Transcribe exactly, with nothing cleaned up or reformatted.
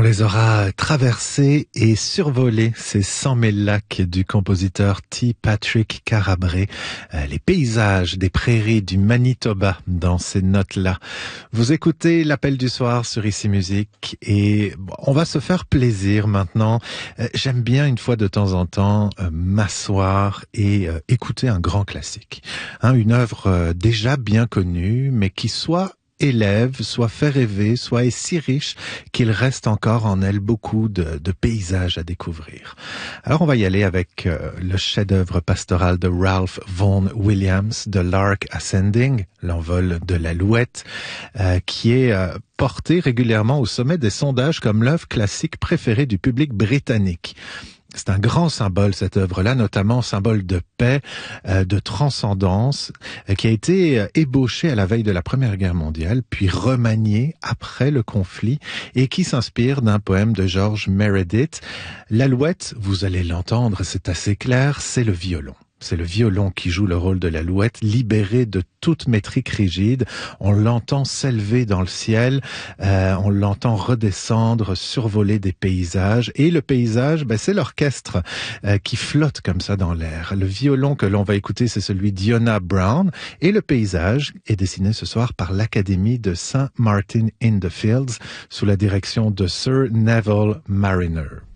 les aura traversés et survolés, ces cent mille lacs du compositeur T. Patrick Carabré, euh, les paysages des prairies du Manitoba dans ces notes-là. Vous écoutez l'appel du soir sur Ici Musique et bon, on va se faire plaisir maintenant. Euh, j'aime bien une fois de temps en temps euh, m'asseoir et euh, écouter un grand classique. Hein, une œuvre euh, déjà bien connue, mais qui soit élève, soit fait rêver, soit est si riche qu'il reste encore en elle beaucoup de, de paysages à découvrir. Alors on va y aller avec euh, le chef-d'œuvre pastoral de Ralph Vaughan Williams, The Lark Ascending, l'envol de l'alouette, euh, qui est euh, porté régulièrement au sommet des sondages comme l'œuvre classique préférée du public britannique. C'est un grand symbole, cette œuvre-là, notamment symbole de paix, euh, de transcendance, euh, qui a été euh, ébauché à la veille de la Première Guerre mondiale, puis remanié après le conflit, et qui s'inspire d'un poème de George Meredith. L'alouette, vous allez l'entendre, c'est assez clair, c'est le violon. C'est le violon qui joue le rôle de l'alouette, libéré de toute métrique rigide. On l'entend s'élever dans le ciel, euh, on l'entend redescendre, survoler des paysages. Et le paysage, ben, c'est l'orchestre euh, qui flotte comme ça dans l'air. Le violon que l'on va écouter, c'est celui d'Iona Brown. Et le paysage est dessiné ce soir par l'Académie de Saint Martin in the Fields, sous la direction de Sir Neville Marriner.